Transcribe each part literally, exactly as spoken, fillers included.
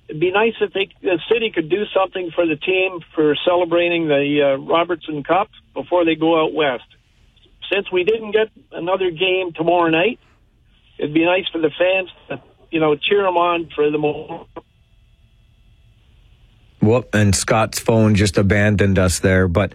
it'd be nice if they, the city could do something for the team for celebrating the uh, Robertson Cup before they go out west. Since we didn't get another game tomorrow night, it'd be nice for the fans to, you know, cheer them on for the moment. Well, and Scott's phone just abandoned us there, but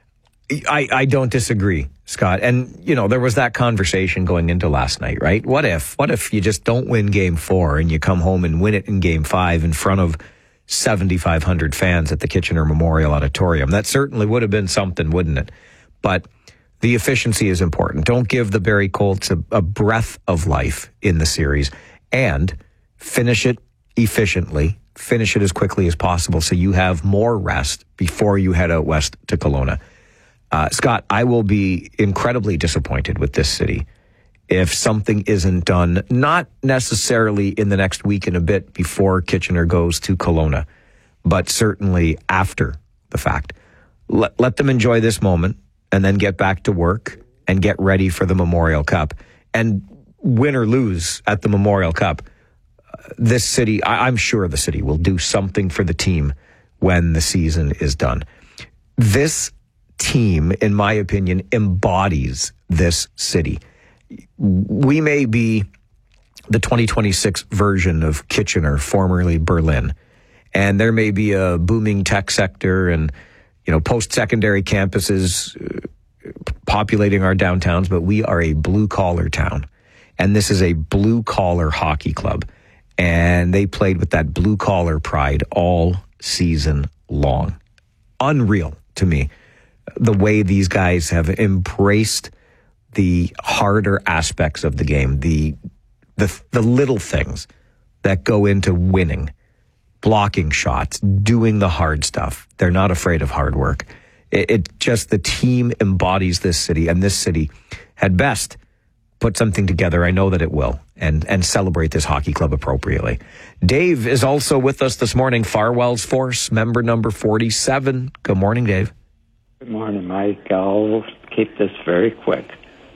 I, I don't disagree, Scott. And, you know, there was that conversation going into last night, right? What if, what if you just don't win game four and you come home and win it in game five in front of seventy-five hundred fans at the Kitchener Memorial Auditorium? That certainly would have been something, wouldn't it? But the efficiency is important. Don't give the Barrie Colts a, a breath of life in the series, and finish it efficiently. Finish it as quickly as possible so you have more rest before you head out west to Kelowna. Uh, Scott, I will be incredibly disappointed with this city if something isn't done, not necessarily in the next week and a bit before Kitchener goes to Kelowna, but certainly after the fact. Let, let them enjoy this moment and then get back to work and get ready for the Memorial Cup. And win or lose at the Memorial Cup, uh, this city, I, I'm sure the city will do something for the team when the season is done. This team, in my opinion, embodies this city. We may be the twenty twenty-six version of Kitchener, formerly Berlin, and there may be a booming tech sector and, you know, post-secondary campuses uh, populating our downtowns, but we are a blue-collar town, and this is a blue-collar hockey club, and they played with that blue-collar pride all season long. Unreal to me, the way these guys have embraced the harder aspects of the game, the the the little things that go into winning, blocking shots, doing the hard stuff. They're not afraid of hard work. It, it just, the team embodies this city, and this city, at best, put something together. I know that it will, and and celebrate this hockey club appropriately. Dave is also with us this morning, Farwell's Force, member number forty-seven. Good morning, Dave. Good morning, Mike. I'll keep this very quick.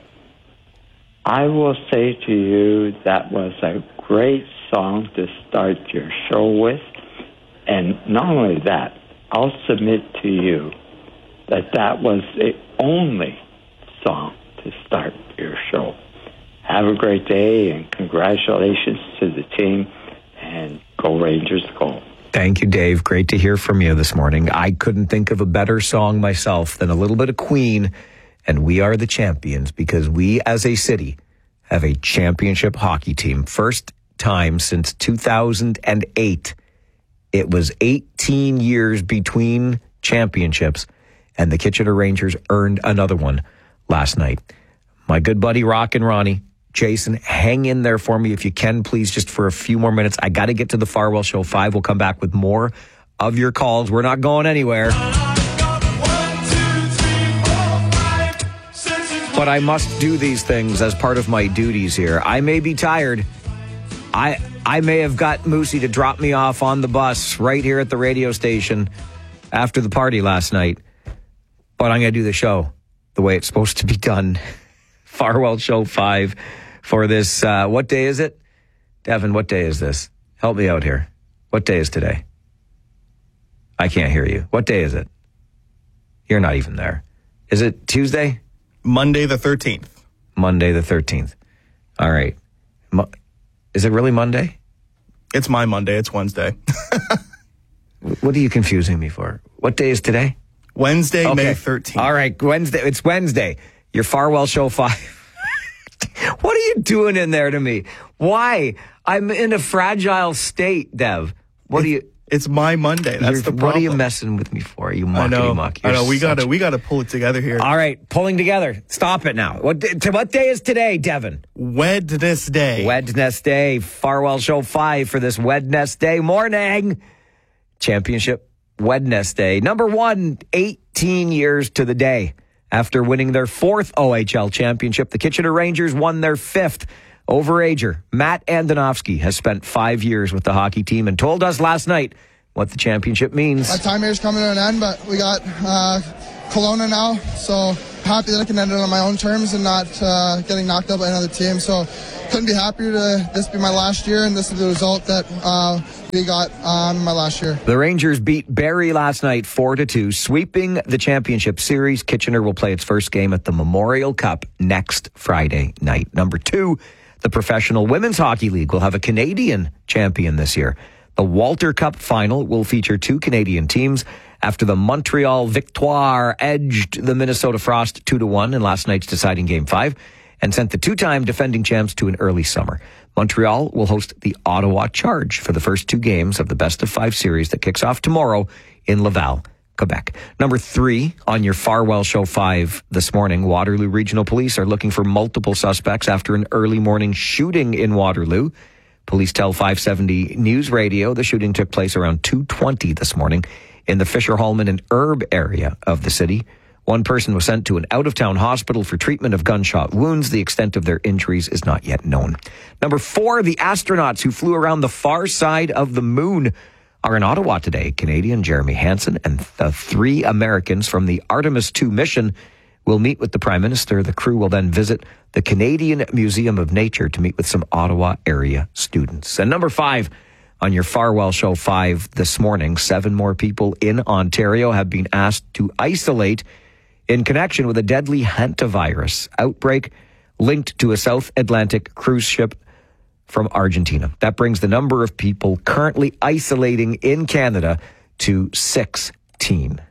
I will say to you that was a great song to start your show with. And not only that, I'll submit to you that that was the only song to start your show. Have a great day, and congratulations to the team, and go Rangers, go. Thank you, Dave. Great to hear from you this morning. I couldn't think of a better song myself than a little bit of Queen, and We Are the Champions, because we as a city have a championship hockey team. First time since two thousand eight. It was eighteen years between championships, and the Kitchener Rangers earned another one last night. My good buddy Rock and Ronnie, Jason, hang in there for me if you can, please, just for a few more minutes. I got to get to the Farwell Show five. We'll come back with more of your calls. We're not going anywhere. But I must do these things as part of my duties here. I may be tired. I I may have got Moosey to drop me off on the bus right here at the radio station after the party last night. But I'm going to do the show the way it's supposed to be done. Farwell Show five for this. Uh, what day is it? Devin, what day is this? Help me out here. What day is today? I can't hear you. What day is it? You're not even there. Is it Tuesday? Monday the thirteenth. Monday the thirteenth. All right. Mo- is it really Monday? It's my Monday. It's Wednesday. What are you confusing me for? What day is today? Wednesday, okay. May thirteenth. All right. Wednesday. It's Wednesday. Your Farwell Show five. What are you doing in there to me? Why? I'm in a fragile state, Dev. What it, do you... It's my Monday. That's the problem. What are you messing with me for? You muckety I know. muck. I know. We such... gotta we gotta pull it together here. All right, pulling together. Stop it now. What to what day is today, Devin? Wednesday. Wednesday. Farwell Show five for this Wednesday morning. Championship Wednesday. Number one, eighteen years to the day. After winning their fourth O H L championship, the Kitchener Rangers won their fifth. Overager Matt Andonovski has spent five years with the hockey team and told us last night what the championship means. My time here is coming to an end, but we got uh, Kelowna now, so happy that I can end it on my own terms and not uh, getting knocked out by another team. So couldn't be happier to this be my last year, and this is the result that uh, we got on um, my last year. The Rangers beat Barrie last night four to two, sweeping the championship series. Kitchener will play its first game at the Memorial Cup next Friday night. Number two, the Professional Women's Hockey League will have a Canadian champion this year. The Walter Cup final will feature two Canadian teams after the Montreal Victoire edged the Minnesota Frost two to one in last night's deciding Game five and sent the two-time defending champs to an early summer. Montreal will host the Ottawa Charge for the first two games of the best-of-five series that kicks off tomorrow in Laval, Quebec. Number three on your Farwell Show five this morning, Waterloo Regional Police are looking for multiple suspects after an early morning shooting in Waterloo. Police tell five seventy News Radio the shooting took place around two twenty this morning in the Fisher-Hallman and Herb area of the city. One person was sent to an out-of-town hospital for treatment of gunshot wounds. The extent of their injuries is not yet known. Number four, the astronauts who flew around the far side of the moon are in Ottawa today. Canadian Jeremy Hansen and the three Americans from the Artemis two mission will meet with the Prime Minister. The crew will then visit the Canadian Museum of Nature to meet with some Ottawa area students. And number five on your Farwell Show five this morning, seven more people in Ontario have been asked to isolate in connection with a deadly hantavirus outbreak linked to a South Atlantic cruise ship from Argentina. That brings the number of people currently isolating in Canada to sixteen.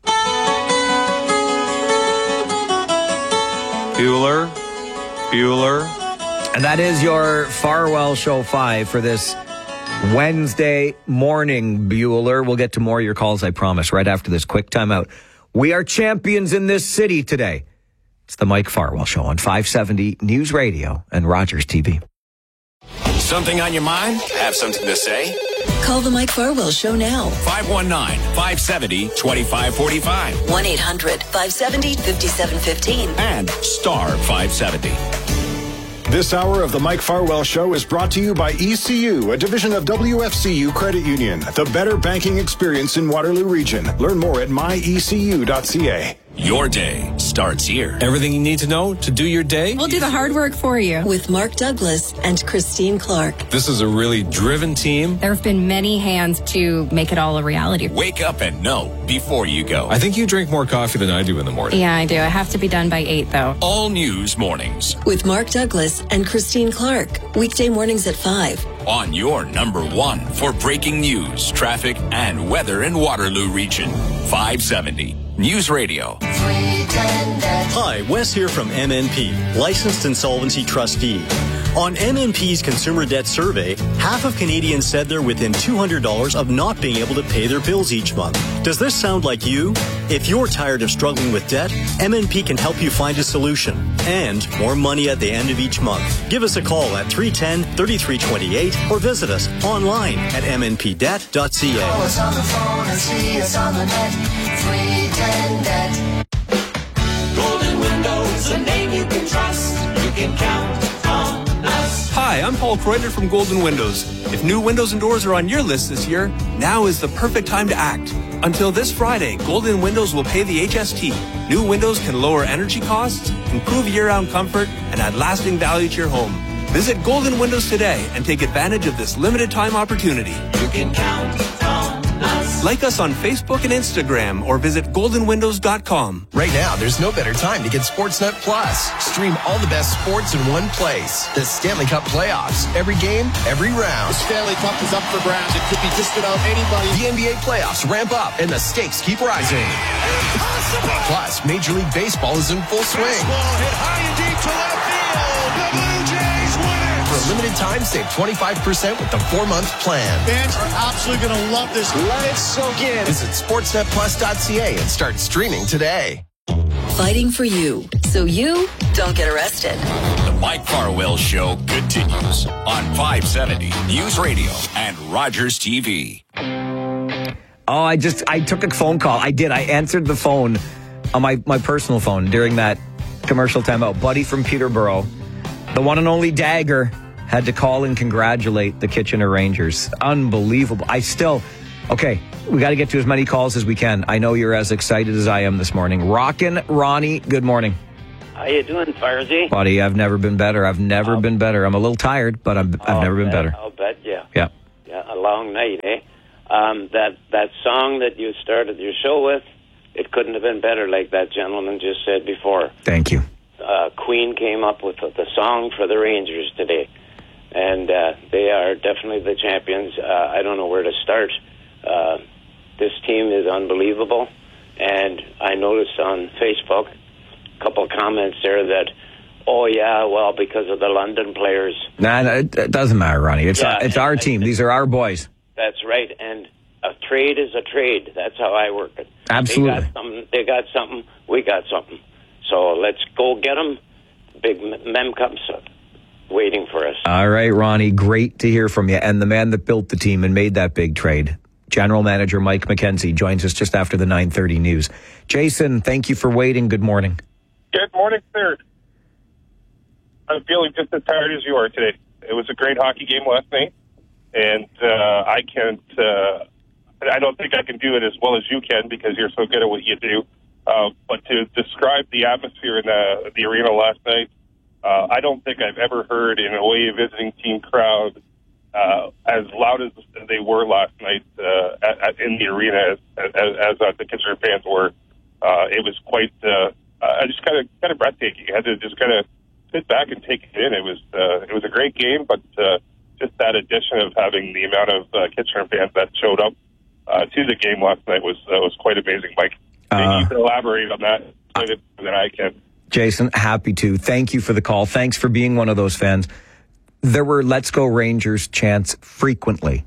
Bueller, Bueller. And that is your Farwell Show five for this Wednesday morning, Bueller. We'll get to more of your calls, I promise, right after this quick timeout. We are champions in this city today. It's the Mike Farwell Show on five seventy News Radio and Rogers T V. Something on your mind? Have something to say? Call the Mike Farwell Show now. five one nine, five seven zero, two five four five. one eight hundred, five seven zero, five seven one five. And star five seventy. This hour of the Mike Farwell Show is brought to you by E C U, a division of W F C U Credit Union, the better banking experience in Waterloo Region. Learn more at my e c u dot c a. Your day starts here. Everything you need to know to do your day. We'll do the hard work for you. With Mark Douglas and Christine Clark. This is a really driven team. There have been many hands to make it all a reality. Wake up and know before you go. I think you drink more coffee than I do in the morning. Yeah, I do. I have to be done by eight, though. All News Mornings. With Mark Douglas and Christine Clark. Weekday mornings at five. On your number one for breaking news, traffic, and weather in Waterloo Region. five seventy News Radio. Hi, Wes here from M N P, Licensed Insolvency Trustee. On M N P's Consumer Debt Survey, half of Canadians said they're within two hundred dollars of not being able to pay their bills each month. Does this sound like you? If you're tired of struggling with debt, M N P can help you find a solution and more money at the end of each month. Give us a call at three one zero, three three two eight or visit us online at m n p debt dot c a. Call us on the phone and see us on the net. three ten net. Golden Windows, a name you can trust. You can count on us. Hi, I'm Paul Kreuter from Golden Windows. If new windows and doors are on your list this year, now is the perfect time to act. Until this Friday, Golden Windows will pay the H S T. New windows can lower energy costs, improve year-round comfort, and add lasting value to your home. Visit Golden Windows today and take advantage of this limited time opportunity. You can count on us. Like us on Facebook and Instagram or visit golden windows dot com. Right now, there's no better time to get Sportsnet Plus. Stream all the best sports in one place. The Stanley Cup playoffs. Every game, every round. The Stanley Cup is up for grabs. It could be just about anybody. The N B A playoffs ramp up and the stakes keep rising. Impossible! Plus, Major League Baseball is in full swing. Baseball hit high and deep to left field. The Blue Jays win it. For a limited time, save twenty-five percent with the four-month plan. Fans are absolutely going to love this. Let it soak in. Visit sportsnet plus dot c a and start streaming today. Fighting for you, so you don't get arrested. The Mike Farwell Show continues on five seventy News Radio and Rogers T V. Oh, I just, I took a phone call. I did. I answered the phone on my, my personal phone during that commercial timeout. Buddy from Peterborough, the one and only Dagger, had to call and congratulate the Kitchener Rangers. Unbelievable. I still, okay, we got to get to as many calls as we can. I know you're as excited as I am this morning. Rockin' Ronnie, good morning. How you doing, Farzy? Buddy, I've never been better. I've never I'll, been better. I'm a little tired, but I'm, I've I'll never been bet, better. I'll bet, yeah. Yeah. Yeah, a long night, eh? Um, that, that song that you started your show with, it couldn't have been better, like that gentleman just said before. Thank you. Uh, Queen came up with the, the song for the Rangers today, and uh, they are definitely the champions. Uh, I don't know where to start. Uh, this team is unbelievable, and I noticed on Facebook a couple of comments there that, oh, yeah, well, because of the London players. Nah, no, it, it doesn't matter, Ronnie. It's, Yeah, our, it's our team. These are our boys. That's right, and a trade is a trade. That's how I work it. Absolutely. They got something, they got something, we got something. So let's go get them. Big Mem Cup's waiting for us. All right, Ronnie, great to hear from you. And the man that built the team and made that big trade, General Manager Mike McKenzie, joins us just after the nine thirty news. Jason, thank you for waiting. Good morning. Good morning, sir. I'm feeling just as tired as you are today. It was a great hockey game last night, and uh, I can't, uh, I don't think I can do it as well as you can because you're so good at what you do. Uh, but to describe the atmosphere in the, the arena last night, uh, I don't think I've ever heard an away visiting team crowd uh, as loud as they were last night uh, at, at, in the arena as, as, as uh, the Kitchener fans were. Uh, it was quite, uh, uh, just kind of kind of breathtaking. You had to just kind of sit back and take it in. It was uh, it was a great game, but uh, just that addition of having the amount of uh, Kitchener fans that showed up uh, to the game last night was uh, was quite amazing, Mike. Maybe Uh, you can elaborate on that better than I can. Jason, happy to. Thank you for the call. Thanks for being one of those fans. There were Let's Go Rangers chants frequently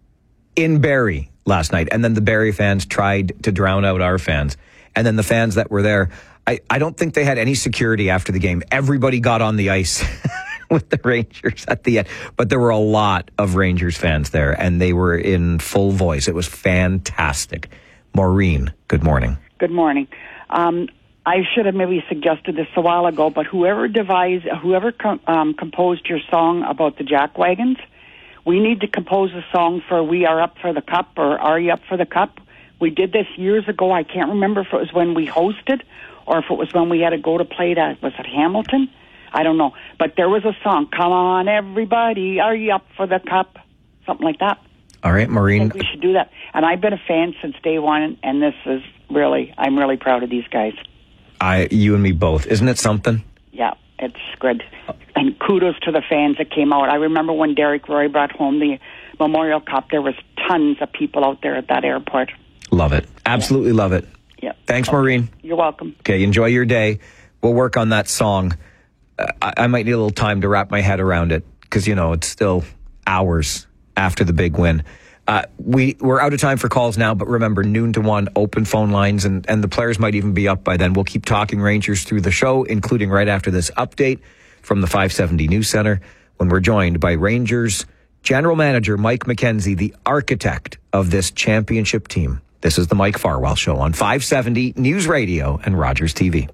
in Barrie last night. And then the Barrie fans tried to drown out our fans. And then the fans that were there, I, I don't think they had any security after the game. Everybody got on the ice with the Rangers at the end. But there were a lot of Rangers fans there, and they were in full voice. It was fantastic. Maureen, good morning. Good morning. Um, I should have maybe suggested this a while ago, but whoever devised, whoever com- um, composed your song about the jack wagons, we need to compose a song for "We Are Up for the Cup" or "Are You Up for the Cup?" We did this years ago. I can't remember if it was when we hosted or if it was when we had to go to play that. Was it Hamilton? I don't know. But there was a song, "Come on, everybody, are you up for the cup?" Something like that. All right, Maureen. I think we should do that. And I've been a fan since day one, and this is really, I'm really proud of these guys. I, you and me both. Isn't it something? Yeah, it's good. And kudos to the fans that came out. I remember when Derek Roy brought home the Memorial Cup, there was tons of people out there at that airport. Love it. Absolutely love it. Yeah. Thanks, Okay. Maureen. You're welcome. Okay, enjoy your day. We'll work on that song. Uh, I, I might need a little time to wrap my head around it because, you know, it's still hours after the big win. Uh, we, we're out of time for calls now, but remember, noon to one, open phone lines, and, and the players might even be up by then. We'll keep talking Rangers through the show, including right after this update from the five seventy News Center, when we're joined by Rangers General Manager Mike McKenzie, the architect of this championship team. This is the Mike Farwell Show on five seventy News Radio and Rogers T V.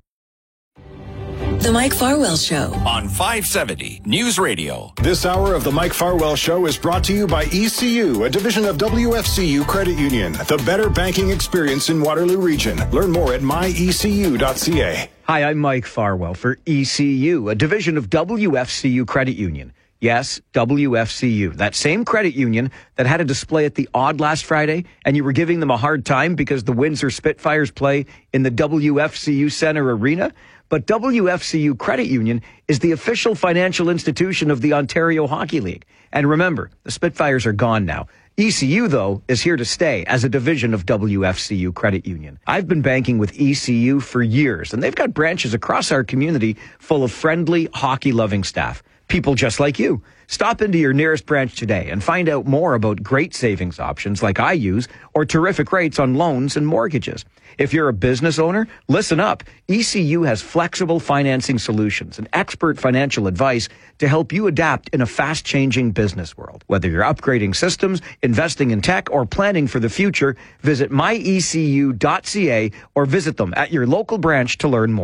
The Mike Farwell Show on five seventy News Radio. This hour of the Mike Farwell Show is brought to you by E C U, a division of W F C U Credit Union, the better banking experience in Waterloo Region. Learn more at my e c u dot c a. Hi, I'm Mike Farwell for E C U, a division of W F C U Credit Union. Yes, W F C U, that same credit union that had a display at the Odd last Friday, and you were giving them a hard time because the Windsor Spitfires play in the W F C U Center Arena. But W F C U Credit Union is the official financial institution of the Ontario Hockey League. And remember, the Spitfires are gone now. E C U, though, is here to stay as a division of W F C U Credit Union. I've been banking with E C U for years, and they've got branches across our community full of friendly, hockey-loving staff. People just like you. Stop into your nearest branch today and find out more about great savings options like I use or terrific rates on loans and mortgages. If you're a business owner, listen up. E C U has flexible financing solutions and expert financial advice to help you adapt in a fast-changing business world. Whether you're upgrading systems, investing in tech, or planning for the future, visit my e c u dot c a or visit them at your local branch to learn more.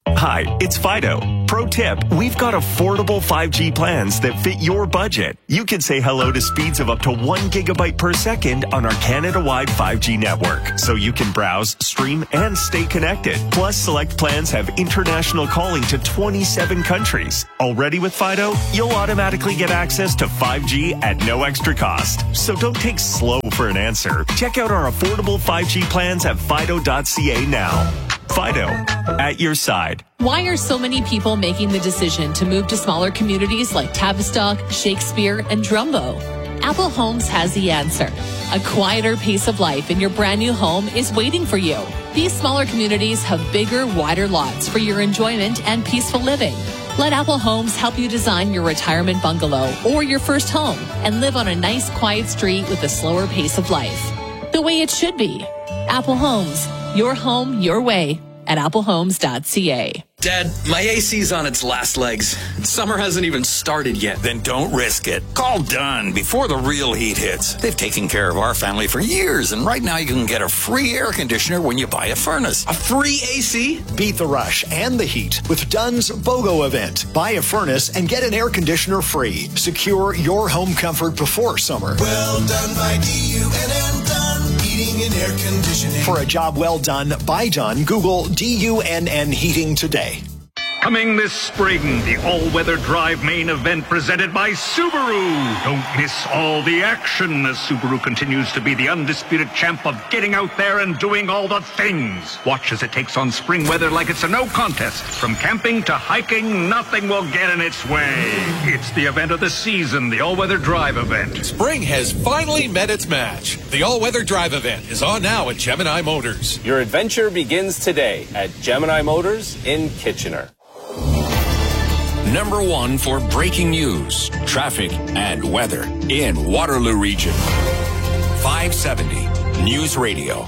Hi, it's Fido. Pro tip, we've got affordable five G plans that fit your budget. You can say hello to speeds of up to one gigabyte per second on our Canada-wide five G network, so you can browse, stream, and stay connected. Plus, select plans have international calling to twenty-seven countries. Already with Fido, you'll automatically get access to five G at no extra cost. So don't take slow for an answer. Check out our affordable five G plans at fido dot c a now. Fido, at your side. Why are so many people making the decision to move to smaller communities like Tavistock, Shakespeare, and Drumbo? Apple Homes has the answer. A quieter pace of life in your brand new home is waiting for you. These smaller communities have bigger, wider lots for your enjoyment and peaceful living. Let Apple Homes help you design your retirement bungalow or your first home and live on a nice, quiet street with a slower pace of life. The way it should be. Apple Homes. Your home, your way at apple homes dot c a. Dad, my A C's on its last legs. Summer hasn't even started yet. Then don't risk it. Call Dunn before the real heat hits. They've taken care of our family for years, and right now you can get a free air conditioner when you buy a furnace. A free A C? Beat the rush and the heat with Dunn's BOGO event. Buy a furnace and get an air conditioner free. Secure your home comfort before summer. Well done by D U N N Dunn Heating and Air Conditioning. For a job well done by Dunn, Google D U N N Heating today. Coming this spring, the all-weather drive main event presented by Subaru. Don't miss all the action as Subaru continues to be the undisputed champ of getting out there and doing all the things. Watch as it takes on spring weather like it's a no contest. From camping to hiking, nothing will get in its way. It's the event of the season, the all-weather drive event. Spring has finally met its match. The all-weather drive event is on now at Gemini Motors. Your adventure begins today at Gemini Motors in Kitchener. Number one for breaking news, traffic, and weather in Waterloo Region. five seventy News Radio.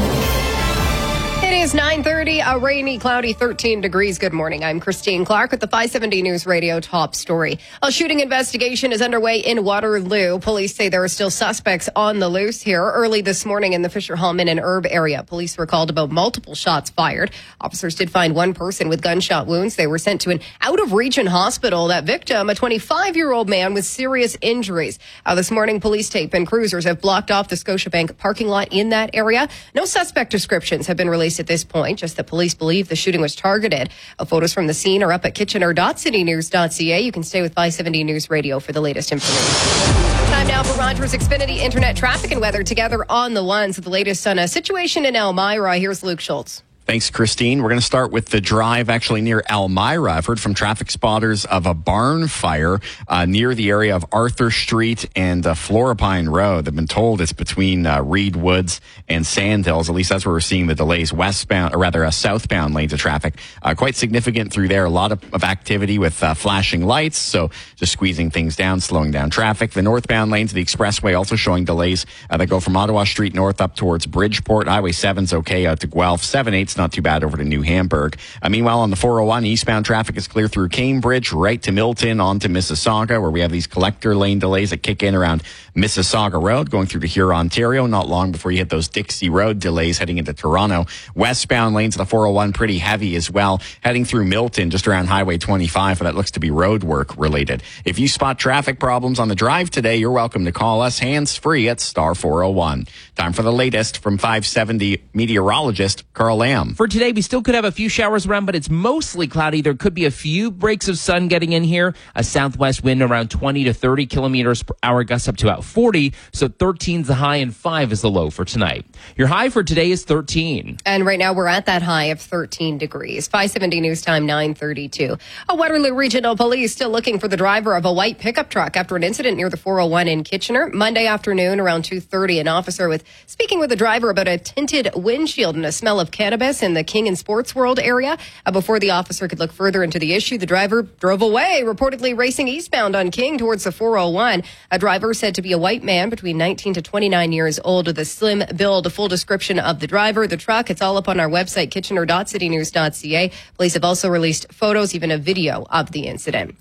It is nine thirty, a rainy, cloudy thirteen degrees. Good morning. I'm Christine Clark with the five seventy News Radio top story. A shooting investigation is underway in Waterloo. Police say there are still suspects on the loose here. Early this morning in the Fisher Hallman and Herb area, police were called about multiple shots fired. Officers did find one person with gunshot wounds. They were sent to an out-of-region hospital. That victim, a twenty-five-year-old man with serious injuries. Uh, this morning, police tape and cruisers have blocked off the Scotiabank parking lot in that area. No suspect descriptions have been released at this point, just that police believe the shooting was targeted. Uh, photos from the scene are up at kitchener dot city news dot c a. You can stay with five seventy News Radio for the latest information. Time now for Rogers Xfinity Internet traffic and weather together on the ones. The latest on a situation in Elmira. Here's Luke Schultz. Thanks, Christine. We're going to start with the drive actually near Elmira. I've heard from traffic spotters of a barn fire uh, near the area of Arthur Street and uh, Florapine Road. They've been told it's between uh, Reed Woods and Sandhills. At least that's where we're seeing the delays. Westbound, or rather, uh, southbound lanes of traffic uh, quite significant through there. A lot of, of activity with uh, flashing lights, so just squeezing things down, slowing down traffic. The northbound lanes of the expressway also showing delays uh, that go from Ottawa Street north up towards Bridgeport. Highway seven's okay out to Guelph. seven eight's not too bad over to New Hamburg. Uh, meanwhile, on the four oh one, eastbound traffic is clear through Cambridge, right to Milton, on to Mississauga, where we have these collector lane delays that kick in around Mississauga Road, going through to Huron, Ontario, not long before you hit those Dixie Road delays heading into Toronto. Westbound lanes of the four oh one pretty heavy as well, heading through Milton, just around Highway twenty-five, for that looks to be road work related. If you spot traffic problems on the drive today, you're welcome to call us hands-free at star four oh one. Time for the latest from five seventy meteorologist Carl Lamb. For today, we still could have a few showers around, but it's mostly cloudy. There could be a few breaks of sun getting in here. A southwest wind around twenty to thirty kilometers per hour, gusts up to about forty. So thirteen's the high and five is the low for tonight. Your high for today is thirteen. And right now we're at that high of thirteen degrees. five seventy News Time, nine thirty-two. A Waterloo Regional Police still looking for the driver of a white pickup truck after an incident near the four oh one in Kitchener. Monday afternoon around two thirty, an officer with speaking with the driver about a tinted windshield and a smell of cannabis in the King and Sports World area. Uh, before the officer could look further into the issue, the driver drove away, reportedly racing eastbound on King towards the four oh one. A driver said to be a white man between nineteen to twenty-nine years old with a slim build. A full description of the driver, the truck, it's all up on our website, kitchener dot city news dot c a. Police have also released photos, even a video of the incident.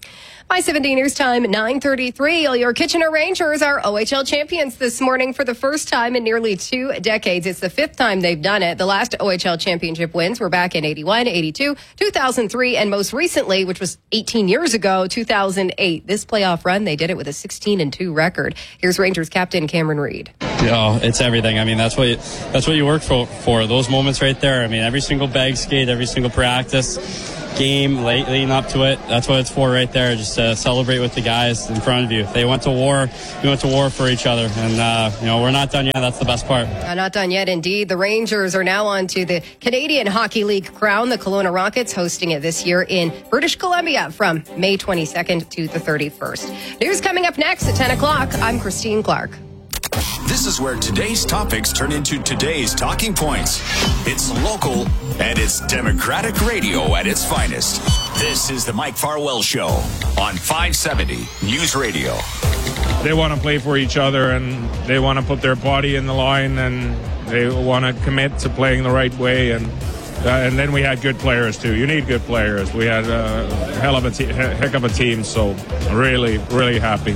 five seventy News Time, nine thirty-three. Your Kitchener Rangers are O H L champions this morning for the first time in nearly two decades. It's the fifth time they've done it. The last O H L championship wins were back in eighty-one, eighty-two, two thousand three, and most recently, which was eighteen years ago, two thousand eight. This playoff run, they did it with a sixteen and two record. Here's Rangers captain Cameron Reid. Yeah, it's everything. I mean, that's what you, that's what you work for, for. Those moments right there. I mean, every single bag skate, every single practice, game, late, leading up to it. That's what it's for right there, just to celebrate with the guys in front of you. They went to war. We went to war for each other. And, uh, you know, we're not done yet. That's the best part. Uh, not done yet, indeed. The Rangers are now on to the Canadian Hockey League crown. The Kelowna Rockets hosting it this year in British Columbia from May twenty-second to the thirty-first. News coming up next at ten o'clock. I'm Christine Clark. This is where today's topics turn into today's talking points. It's local and it's Democratic radio at its finest. This is the Mike Farwell Show on five seventy News Radio. They want to play for each other and they want to put their body in the line and they want to commit to playing the right way. And uh, and then we had good players too. You need good players. We had a hell of a te- heck of a team. So really, really happy.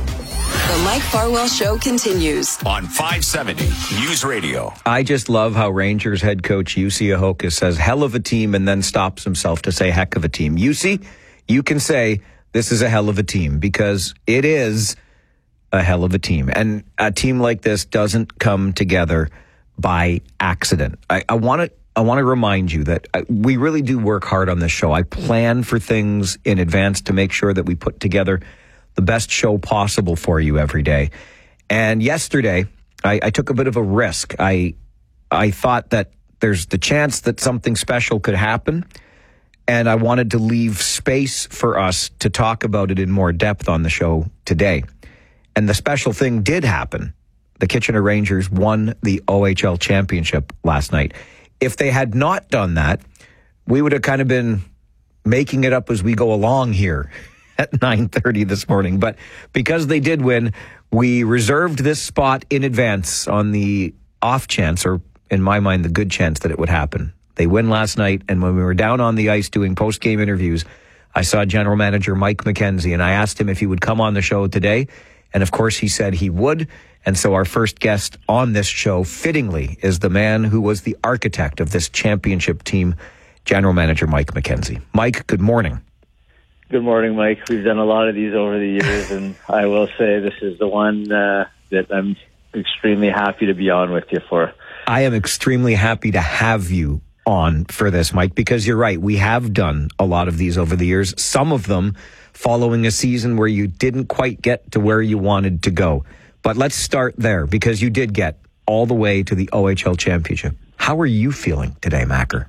The Mike Farwell Show continues on five seventy News Radio. I just love how Rangers head coach Jussi Ahokas says hell of a team and then stops himself to say heck of a team. Jussi, you can say this is a hell of a team because it is a hell of a team. And a team like this doesn't come together by accident. I, I want to I want to remind you that I, we really do work hard on this show. I plan for things in advance to make sure that we put together the best show possible for you every day. And yesterday, I, I took a bit of a risk. I I thought that there's the chance that something special could happen, and I wanted to leave space for us to talk about it in more depth on the show today. And the special thing did happen. The Kitchener Rangers won the O H L championship last night. If they had not done that, we would have kind of been making it up as we go along here at nine thirty this morning. But because they did win, we reserved this spot in advance on the off chance, or in my mind, the good chance that it would happen. They win last night, and when we were down on the ice doing post-game interviews, I saw General Manager Mike McKenzie, and I asked him if he would come on the show today. And of course, he said he would. And so our first guest on this show, fittingly, is the man who was the architect of this championship team, General Manager Mike McKenzie. Mike, good morning. Good morning, Mike. We've done a lot of these over the years, and I will say this is the one uh, that I'm extremely happy to be on with you for. I am extremely happy to have you on for this, Mike, because you're right. We have done a lot of these over the years, some of them following a season where you didn't quite get to where you wanted to go. But let's start there, because you did get all the way to the O H L championship. How are you feeling today, Macker?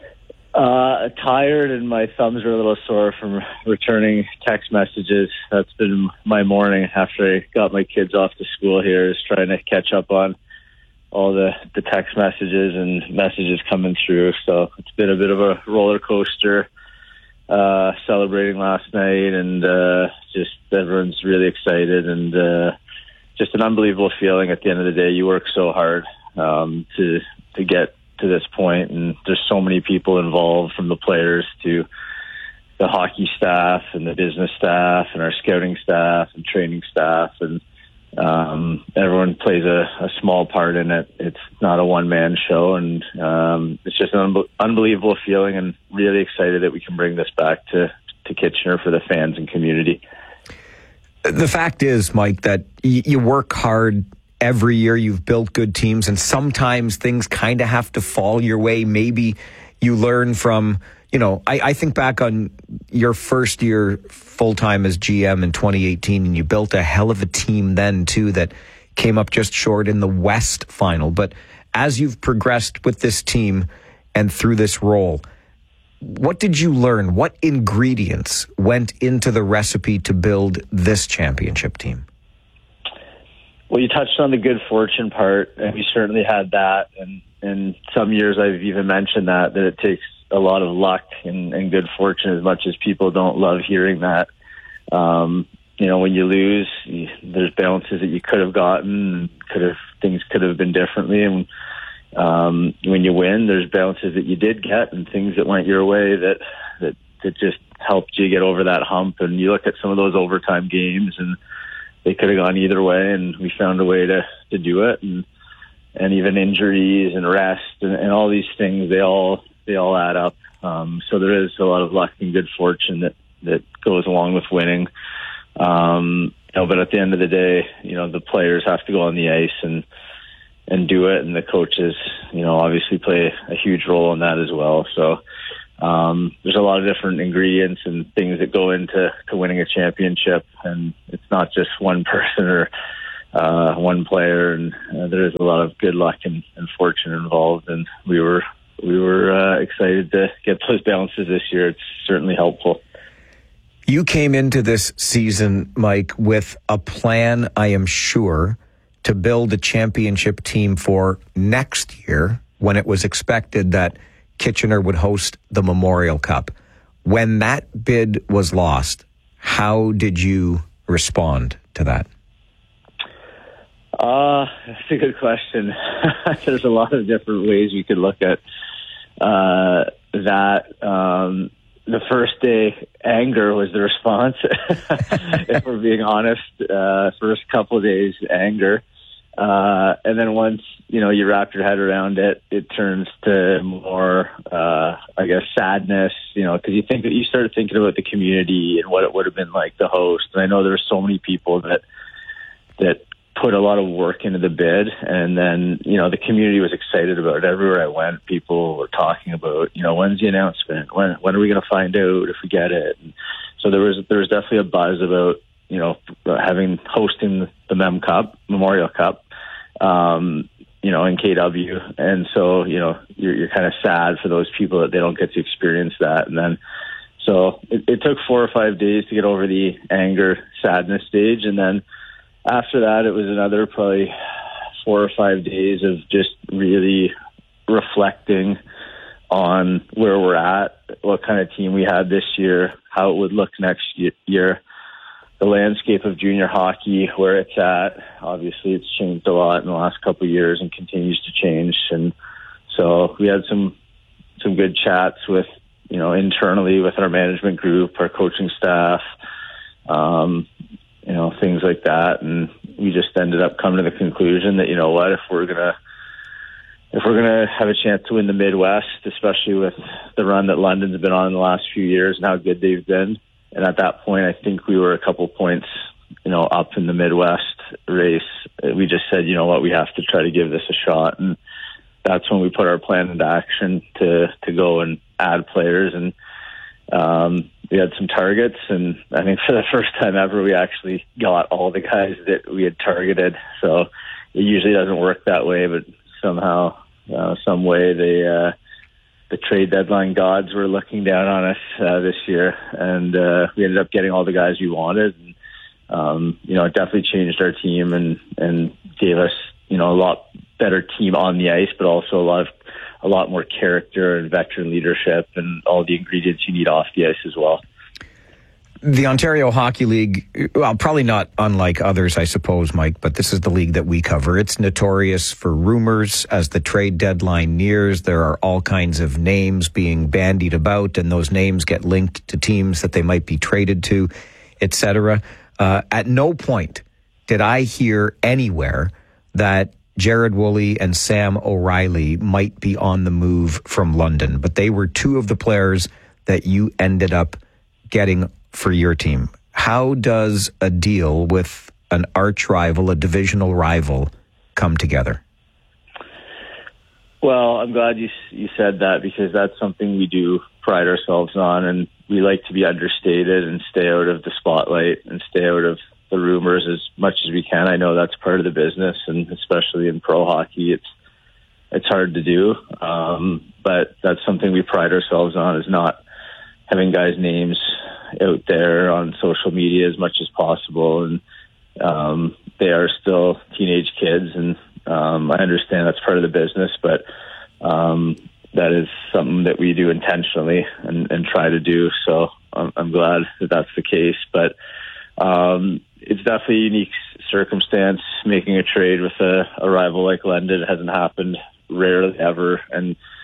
Uh, tired, and my thumbs are a little sore from returning text messages. That's been my morning after I got my kids off to school here, is trying to catch up on all the, the text messages and messages coming through. So it's been a bit of a roller coaster, uh, celebrating last night, and uh, just everyone's really excited, and uh, just an unbelievable feeling at the end of the day. You work so hard um, to to get to this point, and there's so many people involved, from the players to the hockey staff and the business staff and our scouting staff and training staff, and um, everyone plays a, a small part in it. It's not a one-man show, and um, it's just an un- unbelievable feeling, and really excited that we can bring this back to, to Kitchener for the fans and community. The fact is, Mike, that y- you work hard every year. You've built good teams, and sometimes things kind of have to fall your way. Maybe you learn from, you know, I, I think back on your first year full-time as G M in twenty eighteen, and you built a hell of a team then, too, that came up just short in the West final. But as you've progressed with this team and through this role, what did you learn? What ingredients went into the recipe to build this championship team? Well, you touched on the good fortune part, and we certainly had that. And in some years, I've even mentioned that, that it takes a lot of luck and, and good fortune, as much as people don't love hearing that. Um, you know, when you lose, you, there's bounces that you could have gotten, could have things could have been differently. And um, when you win, there's bounces that you did get and things that went your way that, that that just helped you get over that hump. And you look at some of those overtime games, and they could have gone either way, and we found a way to, to do it. And and even injuries and rest and, and all these things, they all they all add up. Um, so there is a lot of luck and good fortune that, that goes along with winning. Um, you know, but at the end of the day, you know, the players have to go on the ice and and do it, and the coaches, you know, obviously play a huge role in that as well. So um, there's a lot of different ingredients and things that go into to winning a championship, and it's not just one person or uh, one player, and uh, there is a lot of good luck and, and fortune involved, and we were we were uh, excited to get those bounces this year. It's certainly helpful. You came into this season, Mike, with a plan, I am sure, to build a championship team for next year when it was expected that Kitchener would host the Memorial Cup. When that bid was lost, how did you respond to that? Uh, that's a good question. There's a lot of different ways we could look at uh, that. Um, the first day, anger was the response. If we're being honest, uh, first couple of days, anger. Uh, and then once, you know, you wrap your head around it, it turns to more, uh, I guess, sadness, you know, because you think that you started thinking about the community and what it would have been like to host. And I know there were so many people that, that put a lot of work into the bid. And then, you know, the community was excited about it. Everywhere I went, people were talking about, you know, when's the announcement? When, when are we going to find out if we get it? And so there was, there was definitely a buzz about, you know, having, hosting the Mem Cup, Memorial Cup. Um, you know, in K W. And so, you know, you're, you're kind of sad for those people that they don't get to experience that. And then, so it, it took four or five days to get over the anger, sadness stage. And then after that, it was another probably four or five days of just really reflecting on where we're at, what kind of team we had this year, how it would look next year. The landscape of junior hockey, where it's at, obviously it's changed a lot in the last couple of years and continues to change. And so we had some some good chats with, you know, internally with our management group, our coaching staff, um, you know, things like that. And we just ended up coming to the conclusion that, you know what, if we're gonna if we're gonna have a chance to win the Midwest, especially with the run that London's been on in the last few years and how good they've been. And at that point, I think we were a couple points, you know, up in the Midwest race. We just said, you know what, we have to try to give this a shot. And that's when we put our plan into action to, to go and add players. And um, we had some targets. And I think for the first time ever, we actually got all the guys that we had targeted. So it usually doesn't work that way, but somehow, uh, some way they, uh, the trade deadline gods were looking down on us uh, this year, and uh, we ended up getting all the guys we wanted. And, um, you know, it definitely changed our team and, and gave us, you know, a lot better team on the ice, but also a lot of a lot more character and veteran leadership and all the ingredients you need off the ice as well. The Ontario Hockey League, well, probably not unlike others, I suppose, Mike, but this is the league that we cover. It's notorious for rumors. As the trade deadline nears, there are all kinds of names being bandied about, and those names get linked to teams that they might be traded to, et cetera. Uh, at no point did I hear anywhere that Jared Woolley and Sam O'Reilly might be on the move from London, but they were two of the players that you ended up getting for your team. How does a deal with an arch rival, a divisional rival, come together? Well, I'm glad you you said that, because that's something we do pride ourselves on, and we like to be understated and stay out of the spotlight and stay out of the rumors as much as we can. I know that's part of the business, and especially in pro hockey, it's it's hard to do. Um, but that's something we pride ourselves on, is not having guys' names out there on social media as much as possible. And um, they are still teenage kids, and um, I understand that's part of the business, but um, that is something that we do intentionally and, and try to do. So I'm, I'm glad that that's the case. But um, it's definitely a unique circumstance making a trade with a, a rival like London. It hasn't happened, rarely ever. And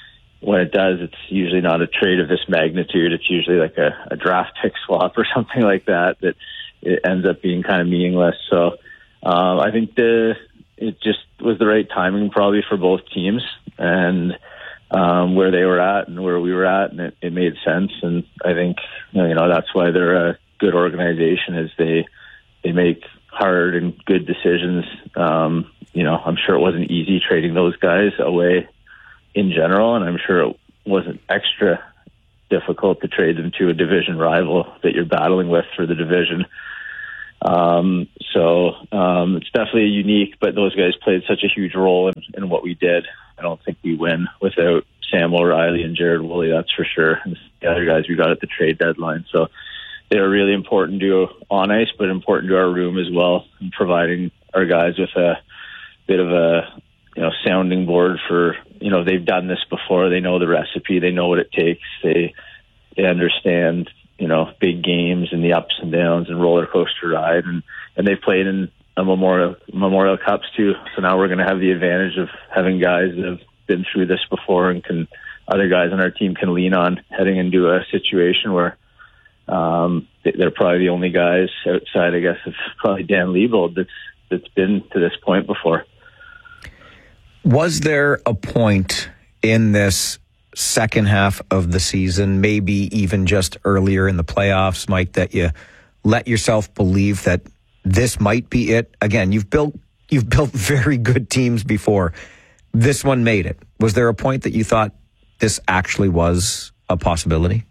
when it does, it's usually not a trade of this magnitude. It's usually like a, a draft pick swap or something like that, that it ends up being kind of meaningless. So um, I think the it just was the right timing probably for both teams, and um, where they were at and where we were at, and it, it made sense. And I think, you know, that's why they're a good organization, is they they make hard and good decisions. Um, you know, I'm sure it wasn't easy trading those guys away in general, and I'm sure it wasn't extra difficult to trade them to a division rival that you're battling with for the division. Um, so um, it's definitely unique, but those guys played such a huge role in, in what we did. I don't think we win without Sam O'Reilly and Jared Woolley, that's for sure. And the other guys we got at the trade deadline. So they were really important to on ice, but important to our room as well, and providing our guys with a bit of a, you know, sounding board for, you know, they've done this before. They know the recipe. They know what it takes. They, they understand, you know, big games and the ups and downs and roller coaster ride. And, and they've played in a Memorial, Memorial Cups too. So now we're going to have the advantage of having guys that have been through this before, and can, other guys on our team can lean on heading into a situation where, um, they're probably the only guys outside, I guess, of probably Dan Liebold that's, that's been to this point before. Was there a point in this second half of the season, maybe even just earlier in the playoffs, Mike, that you let yourself believe that this might be it? Again, you've built you've built very good teams before. This one made it. Was there a point that you thought this actually was a possibility?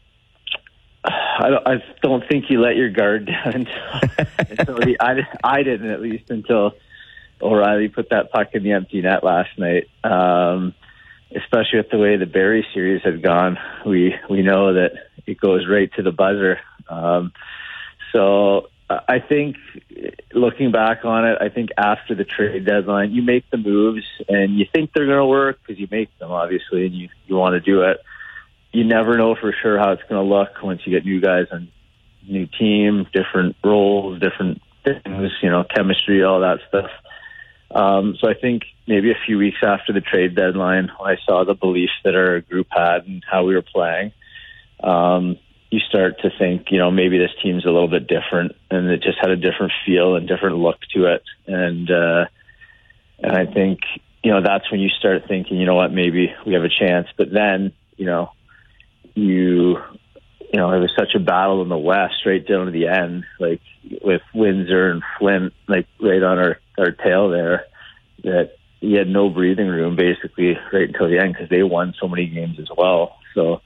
I don't, I don't think you let your guard down until, until the, I, I didn't, at least until O'Reilly put that puck in the empty net last night. Um, especially with the way the Barrie series had gone, we we know that it goes right to the buzzer. Um, so I think, looking back on it, I think after the trade deadline, you make the moves and you think they're going to work because you make them, obviously, and you, you want to do it. You never know for sure how it's going to look once you get new guys on new team, different roles, different things, you know, chemistry, all that stuff. Um, so I think maybe a few weeks after the trade deadline, when I saw the belief that our group had and how we were playing, um, you start to think, you know, maybe this team's a little bit different, and it just had a different feel and different look to it. And, uh, and I think, you know, that's when you start thinking, you know what, maybe we have a chance. But then, you know, you, you know, it was such a battle in the West right down to the end, like with Windsor and Flint, like right on our, our tail there, that you had no breathing room basically right until the end because they won so many games as well. So,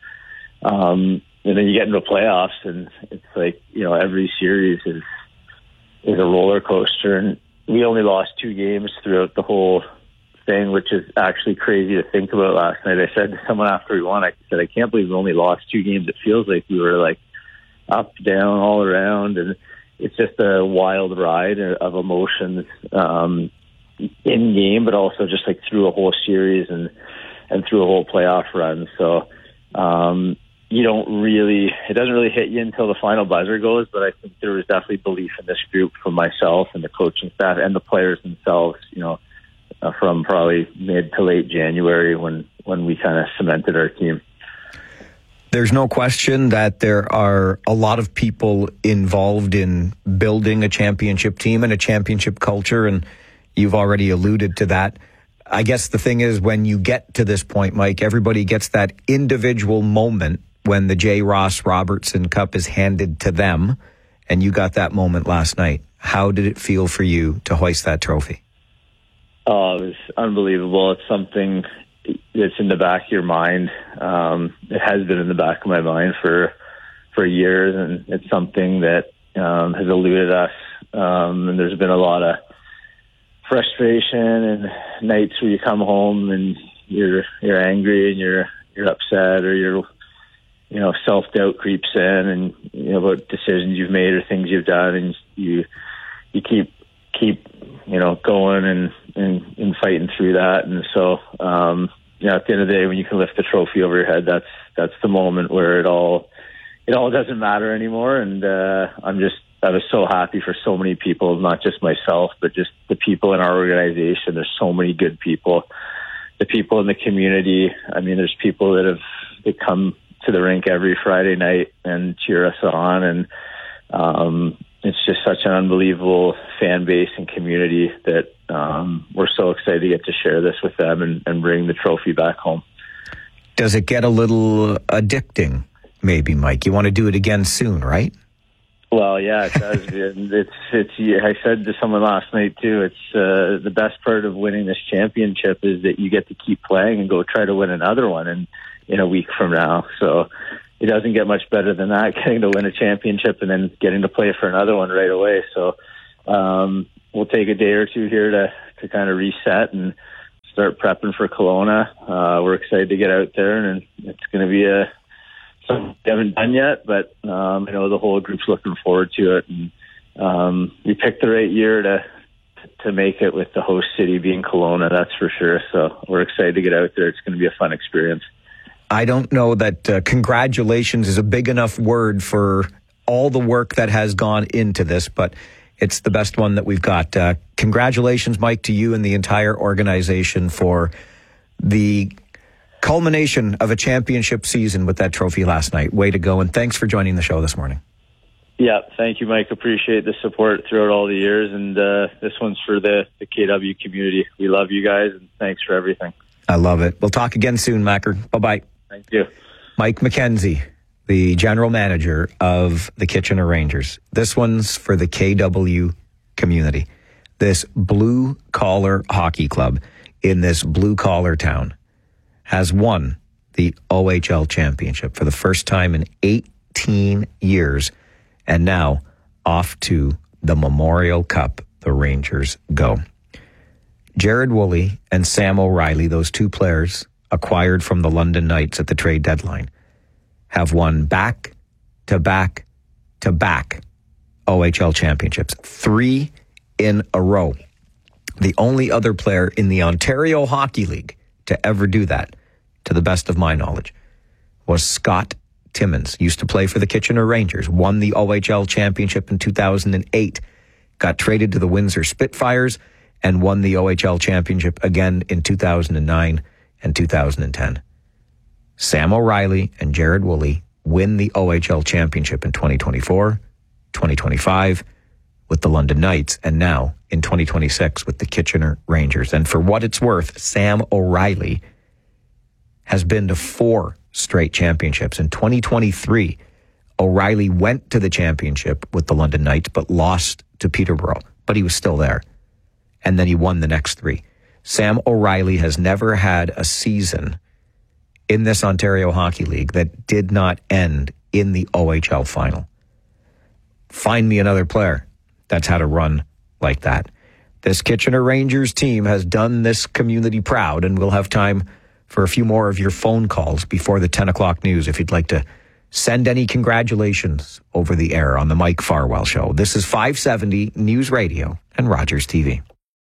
um, and then you get into the playoffs and it's like, you know, every series is, is a roller coaster, and we only lost two games throughout the whole thing, which is actually crazy to think about. Last night I said to someone after we won, I said, I can't believe we only lost two games. It feels like we were like up, down, all around, and it's just a wild ride of emotions um, in game, but also just like through a whole series and and through a whole playoff run. So um, you don't really, it doesn't really hit you until the final buzzer goes, but I think there was definitely belief in this group from myself and the coaching staff and the players themselves, you know, Uh, from probably mid to late January when, when we kind of cemented our team. There's no question that there are a lot of people involved in building a championship team and a championship culture, and you've already alluded to that. I guess the thing is, when you get to this point, Mike, everybody gets that individual moment when the J. Ross Robertson Cup is handed to them, and you got that moment last night. How did it feel for you to hoist that trophy? Oh, it was unbelievable. It's something that's in the back of your mind. Um, it has been in the back of my mind for for years, and it's something that um, has eluded us. Um, and there's been a lot of frustration and nights where you come home and you're you're angry and you're you're upset, or you're you know self doubt creeps in, and you know about decisions you've made or things you've done, and you you keep keep you know going and. And, and fighting through that. And so, um, you know, at the end of the day, when you can lift the trophy over your head, that's, that's the moment where it all, it all doesn't matter anymore. And, uh, I'm just, I was so happy for so many people, not just myself, but just the people in our organization. There's so many good people the people in the community. I mean, there's people that have that come to the rink every Friday night and cheer us on, and um, it's just such an unbelievable fan base and community that um, we're so excited to get to share this with them and, and bring the trophy back home. Does it get a little addicting, maybe, Mike? You want to do it again soon, right? Well, yeah, it does. it's, it's, I said to someone last night, too, it's uh, the best part of winning this championship is that you get to keep playing and go try to win another one in, in a week from now. So it doesn't get much better than that, getting to win a championship and then getting to play for another one right away. So um, we'll take a day or two here to, to kind of reset and start prepping for Kelowna. Uh, we're excited to get out there, and it's going to be a something we haven't done yet, but um, I know the whole group's looking forward to it. And um, we picked the right year to to make it with the host city being Kelowna, that's for sure. So we're excited to get out there. It's going to be a fun experience. I don't know that uh, congratulations is a big enough word for all the work that has gone into this, but it's the best one that we've got. Uh, congratulations, Mike, to you and the entire organization for the culmination of a championship season with that trophy last night. Way to go, and thanks for joining the show this morning. Yeah, thank you, Mike. Appreciate the support throughout all the years, and uh, this one's for the, the K W community. We love you guys, and thanks for everything. I love it. We'll talk again soon, Macker. Bye-bye. Thank you. Mike McKenzie, the general manager of the Kitchener Rangers. This one's for the K W community. This blue-collar hockey club in this blue-collar town has won the O H L championship for the first time in eighteen years. And now off to the Memorial Cup, the Rangers go. Jared Woolley and Sam O'Reilly, those two players acquired from the London Knights at the trade deadline, have won back to back to back O H L championships. Three in a row. The only other player in the Ontario Hockey League to ever do that, to the best of my knowledge, was Scott Timmins. Used to play for the Kitchener Rangers, won the O H L championship in two thousand eight, got traded to the Windsor Spitfires, and won the O H L championship again in two thousand nine and two thousand ten. Sam O'Reilly and Jared Woolley win the O H L championship in twenty twenty-four, twenty twenty-five with the London Knights, and now in twenty twenty-six with the Kitchener Rangers. And for what it's worth, Sam O'Reilly has been to four straight championships. In twenty twenty-three, O'Reilly went to the championship with the London Knights, but lost to Peterborough, but he was still there. And then he won the next three. Sam O'Reilly has never had a season in this Ontario Hockey League that did not end in the O H L final. Find me another player that's had a run like that. This Kitchener Rangers team has done this community proud, and we'll have time for a few more of your phone calls before the ten o'clock news if you'd like to send any congratulations over the air on the Mike Farwell Show. This is five seventy News Radio and Rogers T V.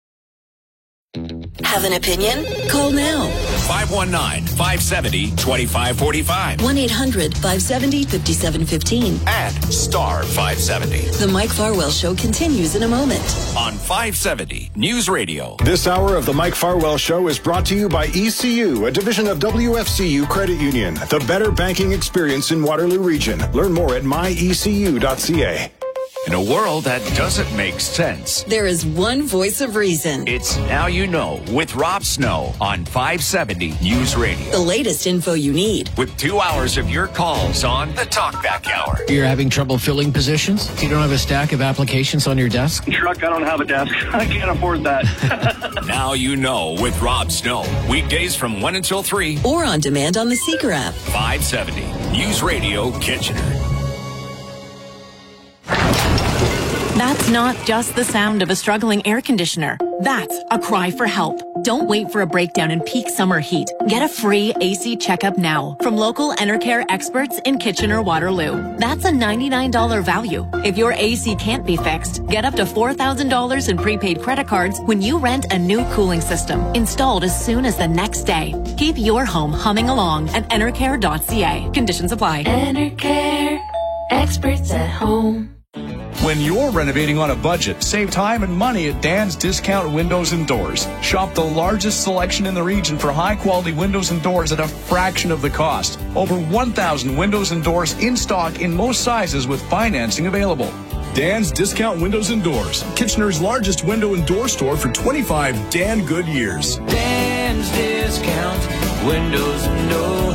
Have an opinion? Call now. five one nine, five seven zero, two five four five. one eight hundred, five seven zero, five seven one five. And star five seventy. The Mike Farwell Show continues in a moment. On five seventy News Radio. This hour of the Mike Farwell Show is brought to you by E C U, a division of W F C U Credit Union. The better banking experience in Waterloo Region. Learn more at my e c u dot c a. In a world that doesn't make sense, there is one voice of reason. It's Now You Know with Rob Snow on five seventy News Radio. The latest info you need. With two hours of your calls on the Talkback Hour. You're having trouble filling positions? You don't have a stack of applications on your desk? Truck, I don't have a desk. I can't afford that. Now You Know with Rob Snow. Weekdays from one until three. Or on demand on the Seeker app. five seventy News Radio Kitchener. That's not just the sound of a struggling air conditioner. That's a cry for help. Don't wait for a breakdown in peak summer heat. Get a free A C checkup now from local Enercare experts in Kitchener-Waterloo. That's a ninety-nine dollars value. If your A C can't be fixed, get up to four thousand dollars in prepaid credit cards when you rent a new cooling system, installed as soon as the next day. Keep your home humming along at enercare dot c a. Conditions apply. Enercare, experts at home. When you're renovating on a budget, save time and money at Dan's Discount Windows and Doors. Shop the largest selection in the region for high-quality windows and doors at a fraction of the cost. Over one thousand windows and doors in stock in most sizes with financing available. Dan's Discount Windows and Doors, Kitchener's largest window and door store for twenty-five Dan good years. Dan's Discount Windows and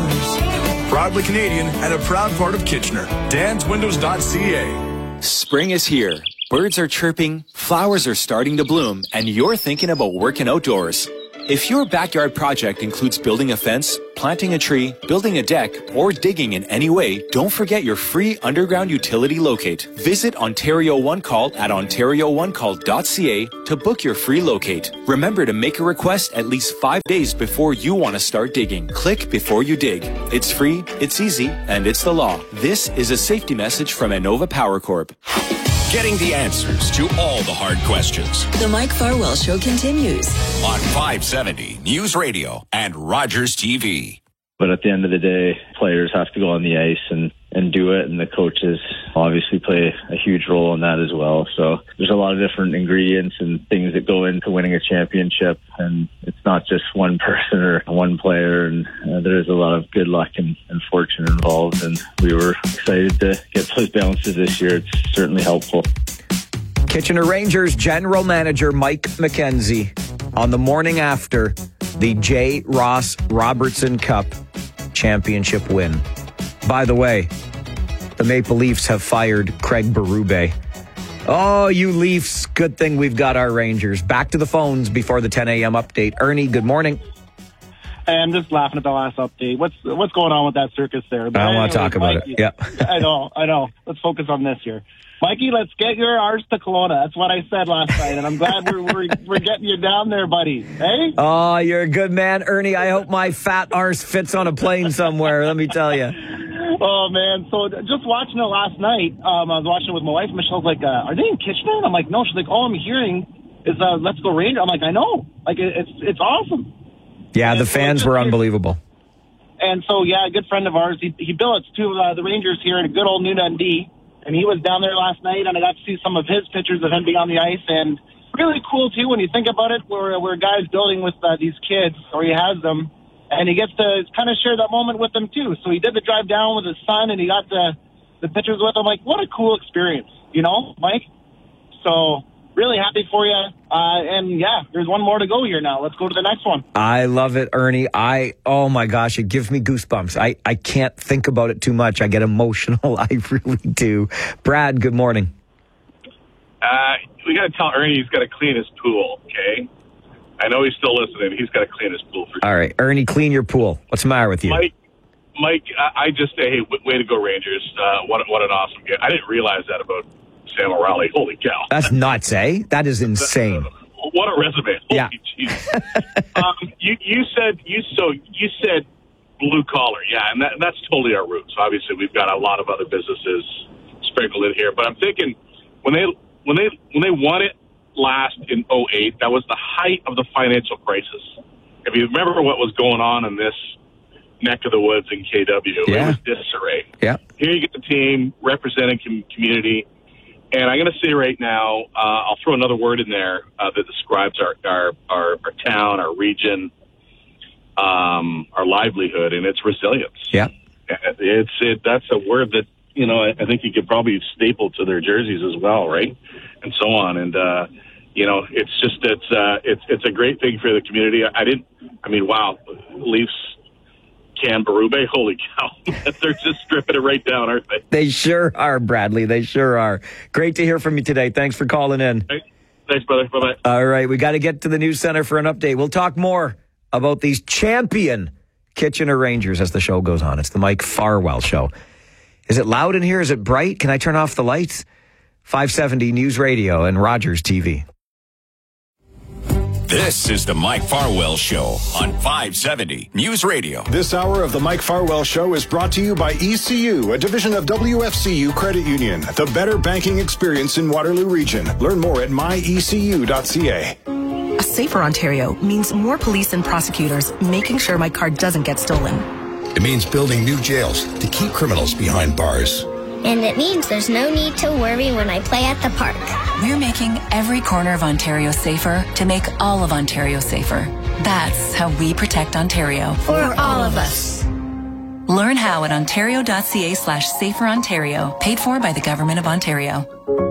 Doors. Proudly Canadian and a proud part of Kitchener. dans windows dot c a. Spring is here. Birds are chirping, flowers are starting to bloom, and you're thinking about working outdoors. If your backyard project includes building a fence, planting a tree, building a deck, or digging in any way, don't forget your free underground utility locate. Visit Ontario One Call at ontario one call dot c a to book your free locate. Remember to make a request at least five days before you want to start digging. Click before you dig. It's free, it's easy, and it's the law. This is a safety message from Innova Power Corp. Getting the answers to all the hard questions. The Mike Farwell Show continues on five seventy News Radio and Rogers T V. But at the end of the day, players have to go on the ice and, and do it, and the coaches obviously play a huge role in that as well. So there's a lot of different ingredients and things that go into winning a championship, and it's not just one person or one player, and uh, there's a lot of good luck and, and fortune involved, and we were excited to get those bounces this year. It's certainly helpful. Kitchener Rangers General Manager Mike McKenzie on the morning after the J. Ross Robertson Cup championship win. By the way, the Maple Leafs have fired Craig Berube. Oh, you Leafs. Good thing we've got our Rangers. Back to the phones before the ten a.m. update. Ernie, good morning. Hey, I'm just laughing at the last update. What's what's going on with that circus there? But I don't want to anyways, talk about Mikey, it. Yeah. I know, I know. Let's focus on this here. Mikey, let's get your arse to Kelowna. That's what I said last night, and I'm glad we're, we're we're getting you down there, buddy. Hey? Oh, you're a good man, Ernie. I hope my fat arse fits on a plane somewhere, let me tell you. Oh, man. So just watching it last night, um, I was watching it with my wife. Michelle's like, uh, are they in Kitchener? And I'm like, no. She's like, all I'm hearing is uh, Let's Go Rangers. I'm like, I know. Like, it, it's it's awesome. Yeah, and the fans were unbelievable. And so, yeah, a good friend of ours, he, he billets to uh, the Rangers here in a good old New Dundee. And he was down there last night, and I got to see some of his pictures of him being on the ice. And really cool, too, when you think about it, where, where a guy's building with uh, these kids, or he has them, and he gets to kind of share that moment with them, too. So he did the drive down with his son, and he got the, the pictures with him. Like, what a cool experience, you know, Mike? So really happy for you. Uh, and, yeah, there's one more to go here now. Let's go to the next one. I love it, Ernie. I, oh, my gosh, it gives me goosebumps. I, I can't think about it too much. I get emotional. I really do. Brad, good morning. Uh, we got to tell Ernie he's got to clean his pool, okay? I know he's still listening. He's got to clean his pool for sure. All right, Ernie, clean your pool. What's the matter with you? Mike, Mike, I, I just say, hey, w- way to go, Rangers. Uh, what, what an awesome game. I didn't realize that about Sam O'Reilly. Holy cow. That's nuts, eh? That is insane. What a resume. Holy yeah. um, you, you said, you, so you said blue collar. Yeah, and that, that's totally our roots. Obviously, we've got a lot of other businesses sprinkled in here, but I'm thinking when they, when they, when they won it last in oh eight, that was the height of the financial crisis. If you remember what was going on in this neck of the woods in K W, yeah. it was disarray. Yeah. Here you get the team representing com- community. And I'm going to say right now, uh, I'll throw another word in there uh, that describes our, our, our, our town, our region, um, our livelihood, and it's resilience. Yeah. It's it. That's a word that, you know, I, I think you could probably staple to their jerseys as well, right? And so on. And, uh, you know, it's just, it's, uh, it's, it's a great thing for the community. I, I didn't, I mean, wow, Leafs, Cam Berube, holy cow. They're just stripping it right down, aren't they? They sure are, Bradley. They sure are. Great to hear from you today. Thanks for calling in. Hey, thanks, brother. Bye-bye. All right, we got to get to the news center for an update. We'll talk more about these champion Kitchener Rangers as the show goes on. It's the Mike Farwell Show. Is it loud in here? Is it bright? Can I turn off the lights? five seventy News Radio and Rogers T V. This is the Mike Farwell Show on five seventy News Radio. This hour of the Mike Farwell Show is brought to you by E C U, a division of W F C U Credit Union, the better banking experience in Waterloo Region. Learn more at my e c u dot c a. A safer Ontario means more police and prosecutors making sure my car doesn't get stolen. It means building new jails to keep criminals behind bars. And it means there's no need to worry when I play at the park. We're making every corner of Ontario safer to make all of Ontario safer. That's how we protect Ontario. For all of us. Learn how at ontario.ca slash safer Ontario. Paid for by the Government of Ontario.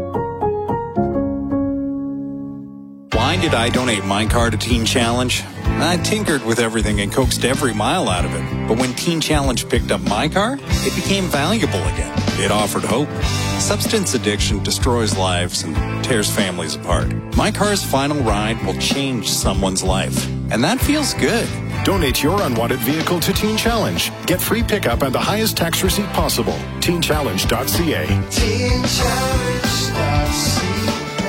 Why did I donate my car to Teen Challenge? I tinkered with everything and coaxed every mile out of it. But when Teen Challenge picked up my car, it became valuable again. It offered hope. Substance addiction destroys lives and tears families apart. My car's final ride will change someone's life. And that feels good. Donate your unwanted vehicle to Teen Challenge. Get free pickup and the highest tax receipt possible. teen challenge dot c a. teen challenge dot c a.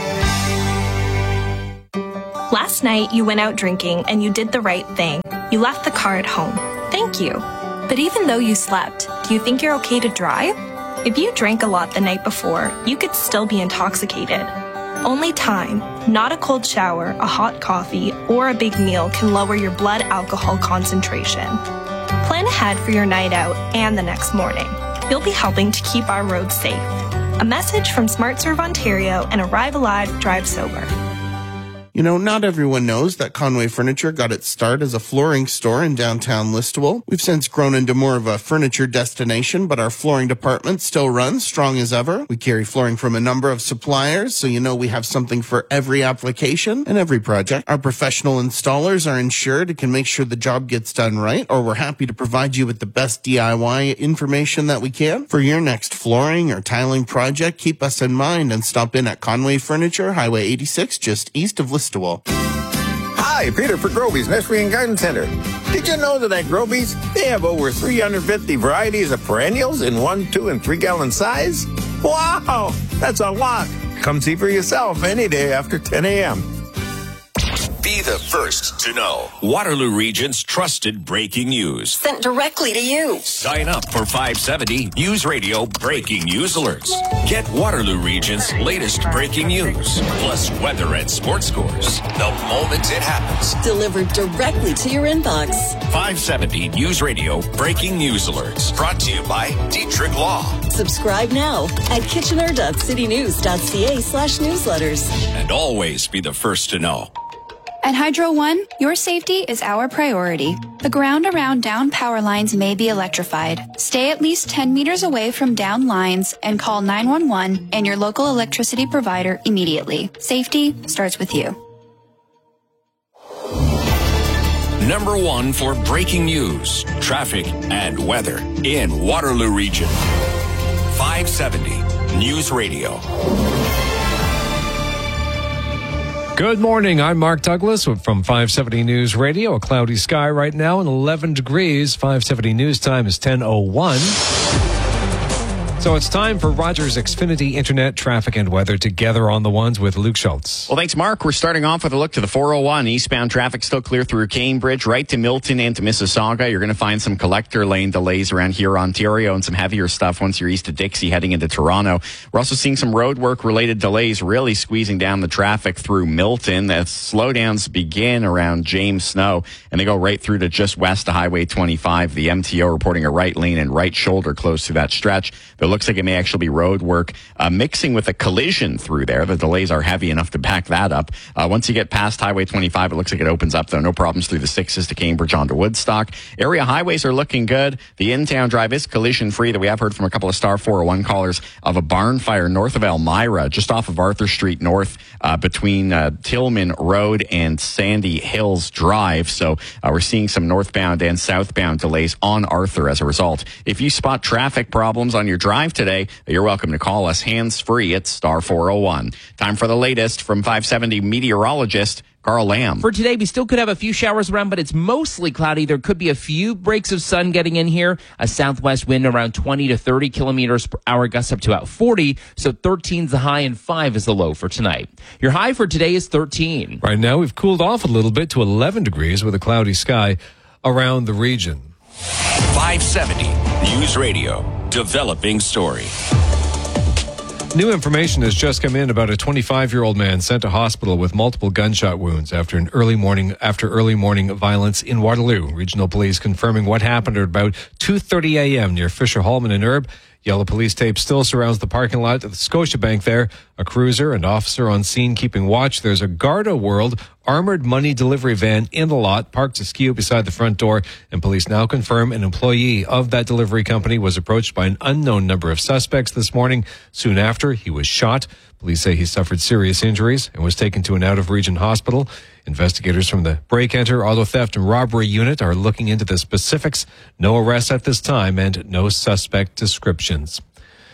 Last night, you went out drinking and you did the right thing. You left the car at home. Thank you. But even though you slept, do you think you're okay to drive? If you drank a lot the night before, you could still be intoxicated. Only time, not a cold shower, a hot coffee, or a big meal can lower your blood alcohol concentration. Plan ahead for your night out and the next morning. You'll be helping to keep our roads safe. A message from SmartServe Ontario and Arrive Alive, Drive Sober. You know, not everyone knows that Conway Furniture got its start as a flooring store in downtown Listowel. We've since grown into more of a furniture destination, but our flooring department still runs strong as ever. We carry flooring from a number of suppliers, so you know we have something for every application and every project. Our professional installers are insured and can make sure the job gets done right, or we're happy to provide you with the best D I Y information that we can. For your next flooring or tiling project, keep us in mind and stop in at Conway Furniture, Highway eighty-six, just east of Listowel. Hi, Peter for Groby's Nursery and Garden Center. Did you know that at Groby's, they have over three hundred fifty varieties of perennials in one, two, and three gallon size? Wow, that's a lot. Come see for yourself any day after ten a.m. Be the first to know. Waterloo Region's trusted breaking news. Sent directly to you. Sign up for five seventy News Radio Breaking News Alerts. Get Waterloo Region's latest breaking news, plus weather and sports scores, the moment it happens. Delivered directly to your inbox. five seventy News Radio Breaking News Alerts. Brought to you by Dietrich Law. Subscribe now at kitchener dot city news dot c a slash newsletters. And always be the first to know. At Hydro One, your safety is our priority. The ground around down power lines may be electrified. Stay at least ten meters away from down lines and call nine one one and your local electricity provider immediately. Safety starts with you. Number one for breaking news, traffic, and weather in Waterloo Region. five seventy News Radio. Good morning. I'm Mark Douglas from five seventy News Radio. A cloudy sky right now and eleven degrees. five seventy News time is ten oh one. So it's time for Rogers Xfinity Internet, traffic, and weather together on the ones with Luke Schultz. Well, thanks, Mark. We're starting off with a look to the four oh one. Eastbound traffic still clear through Cambridge, right to Milton and to Mississauga. You're going to find some collector lane delays around here, Ontario, and some heavier stuff once you're east of Dixie heading into Toronto. We're also seeing some roadwork-related delays really squeezing down the traffic through Milton. The slowdowns begin around James Snow, and they go right through to just west of Highway twenty-five. The M T O reporting a right lane and right shoulder close to that stretch. But it looks like it may actually be road work uh, mixing with a collision through there. The delays are heavy enough to back that up. Uh, once you get past Highway twenty-five, it looks like it opens up, though. No problems through the sixes to Cambridge onto Woodstock. Area highways are looking good. The in-town drive is collision-free, that we have heard from a couple of Star four oh one callers of a barn fire north of Elmira, just off of Arthur Street North, uh, between uh, Tillman Road and Sandy Hills Drive. So uh, we're seeing some northbound and southbound delays on Arthur as a result. If you spot traffic problems on your drive today, you're welcome to call us hands-free at Star four oh one. Time for the latest from five seventy meteorologist Carl Lamb. For today, we still could have a few showers around, but it's mostly cloudy. There could be a few breaks of sun getting in here. A southwest wind around twenty to thirty kilometers per hour, gusts up to about forty. So thirteen is the high and five is the low for tonight. Your high for today is thirteen. Right now, we've cooled off a little bit to eleven degrees with a cloudy sky around the region. five seventy News Radio, developing story. New information has just come in about a twenty-five-year-old man sent to hospital with multiple gunshot wounds after an early morning after early morning violence in Waterloo. Regional police confirming what happened at about two thirty a.m. near Fisher Hallman and Erb. Yellow police tape still surrounds the parking lot at the Scotiabank there. A cruiser and officer on scene keeping watch. There's a Garda World armored money delivery van in the lot, parked askew beside the front door, and police now confirm an employee of that delivery company was approached by an unknown number of suspects this morning. Soon after, he was shot. Police say he suffered serious injuries and was taken to an out-of-region hospital. Investigators from the break-enter, auto theft, and robbery unit are looking into the specifics. No arrests at this time and no suspect descriptions.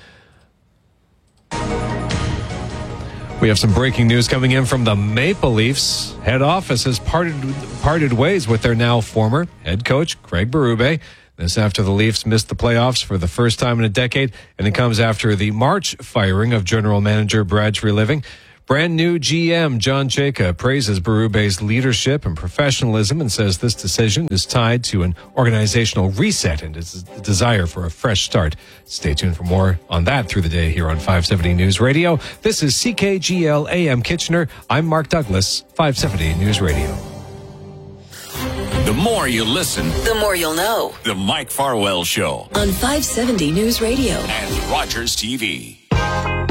We have some breaking news coming in from the Maple Leafs. Head office has parted parted ways with their now former head coach, Craig Berube. This after the Leafs missed the playoffs for the first time in a decade, and it comes after the March firing of general manager Brad Treliving. Brand new G M John Chayka praises Berube's leadership and professionalism and says this decision is tied to an organizational reset and his desire for a fresh start. Stay tuned for more on that through the day here on five seventy News Radio. This is C K G L A M Kitchener. I'm Mark Douglas, five seventy News Radio. The more you listen, The more you'll know. The Mike Farwell Show On five seventy News Radio. and Rogers T V.